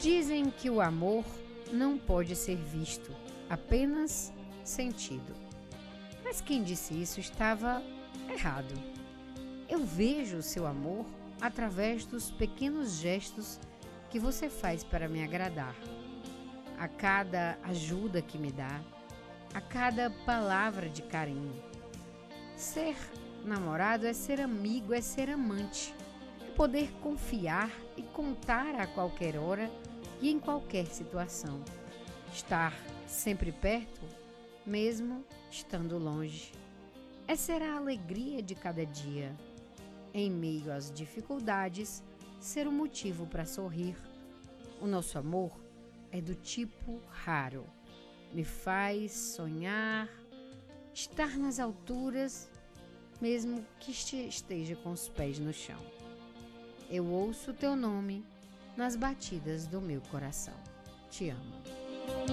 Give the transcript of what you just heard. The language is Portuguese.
Dizem que o amor não pode ser visto, apenas sentido. Mas quem disse isso estava errado. Eu vejo o seu amor através dos pequenos gestos que você faz para me agradar. A cada ajuda que me dá, a cada palavra de carinho. Ser namorado é ser amigo, é ser amante, é poder confiar e contar a qualquer hora e em qualquer situação. Estar sempre perto, mesmo estando longe. É ser a alegria de cada dia. Em meio às dificuldades, ser um motivo para sorrir. O nosso amor é do tipo raro. Me faz sonhar, estar nas alturas, mesmo que esteja com os pés no chão. Eu ouço teu nome nas batidas do meu coração. Te amo.